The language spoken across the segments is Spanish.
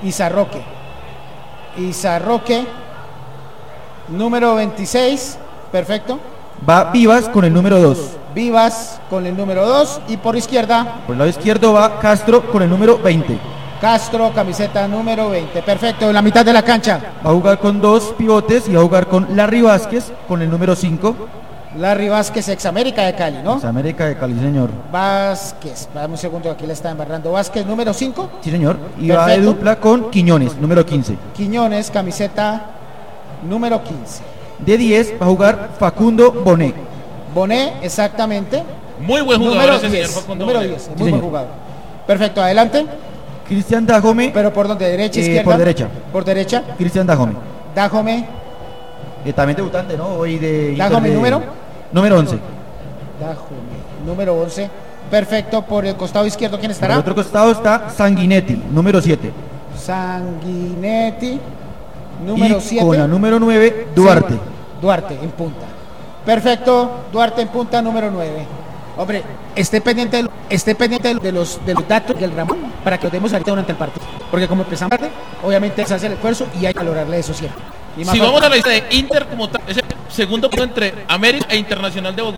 Izarroque, número 26, perfecto. Va Vivas con el número 2. Vivas con el número 2 y por izquierda. Por el lado izquierdo va Castro con el número 20. Castro, camiseta número 20, perfecto, en la mitad de la cancha. Va a jugar con 2 pivotes y va a jugar con Larry Vázquez con el número 5. Larry Vázquez, ex América de Cali, ¿no? Ex América de Cali, señor. Vázquez, dame un segundo, aquí le está embarrando. Vázquez, número 5. Sí, señor. Y perfecto. va de dupla con Quiñones, número 15. Quiñones, camiseta número 15. De 10 va a jugar Facundo Bonet. Bonet, exactamente. Muy buen jugador número ese 10, señor Facundo número Bonet. 10, Sí, muy buen señor. jugador. Perfecto, adelante. Cristian Dajome. Pero por donde, derecha, izquierda. Por derecha. Por derecha. Cristian Dajome. Dajome. También debutante, ¿no? Hoy de Dajome, número. Número 11. Dajome, número 11. Perfecto, por el costado izquierdo, ¿quién Por estará? el otro costado está Sanguinetti, número 7. Sanguinetti, número Y 7. con la número 9, Duarte. Sí, Duarte, en punta. Perfecto, Duarte en punta, número 9. Hombre, esté pendiente de los datos del Ramón para que los demos ahorita durante el partido. Porque como empezamos tarde, obviamente se hace el esfuerzo y hay que valorarle eso siempre. Si vamos a la lista de Inter como tal, es el segundo punto entre América e Internacional de Bogotá.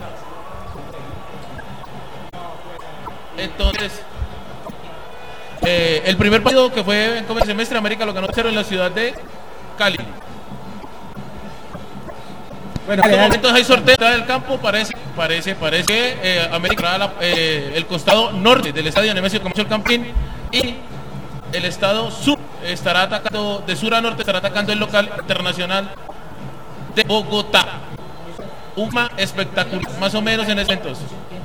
Entonces, el primer partido que fue en el semestre, América lo ganó 0 en la ciudad de Cali. Bueno, en estos momentos hay sorteo del campo, parece que América hará el costado norte del estadio Nemesio Camacho El Campín y el estado sur estará atacando, de sur a norte estará atacando el local Internacional de Bogotá. Un espectacular, más o menos en ese entonces.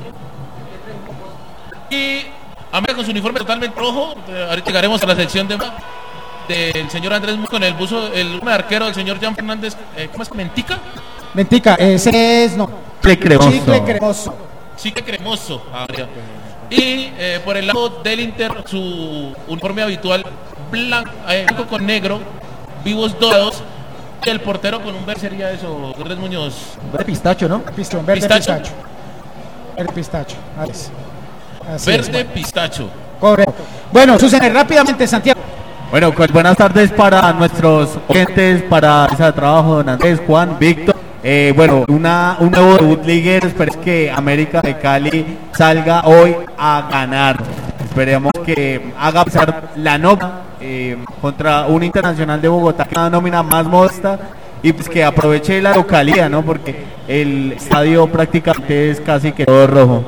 Y América con su uniforme totalmente rojo. Ahorita llegaremos a la sección del señor Andrés con el buzo, el arquero del señor Jan Fernández, ¿cómo es? Mentica, ese es no. Chicle cremoso. Chicle cremoso. Y por el lado del Inter, su uniforme habitual blanco con negro, vivos dorados. Y el portero con un verde sería eso, Lourdes Muñoz. Verde pistacho, ¿no? Verde pistacho. Verde pistacho. Así verde es, pistacho. Correcto. Bueno, sucede rápidamente, Santiago. Bueno, pues buenas tardes para nuestros oyentes, para ese trabajo, don Andrés, Juan, Víctor. Bueno, un nuevo debut liguero. Esperemos que América de Cali salga hoy a ganar. Esperemos que haga pasar la nómina contra un Internacional de Bogotá, una nómina más modesta, y pues que aproveche la localidad, ¿no? Porque el estadio prácticamente es casi que todo rojo.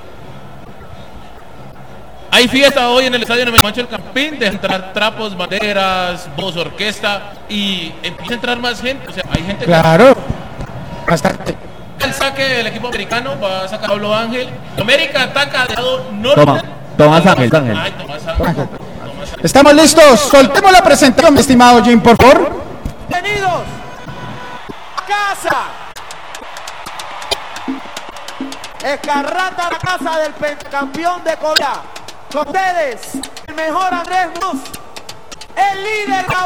Hay fiesta hoy en el estadio Nemesio El Campín, de entrar trapos, banderas, voz, orquesta, y empieza a entrar más gente. O sea, hay gente. Claro. Bastante. El saque del equipo americano va a sacar Pablo Ángel. América ataca de lado norte. Tomás Ángel. Ay, Tomás Ángel. Estamos listos. Soltemos la presentación, mi estimado Jim, por favor. Bienvenidos a casa. Escarrata, la casa del pentacampeón de Colombia. Con ustedes, el mejor Andrés Muñoz, el líder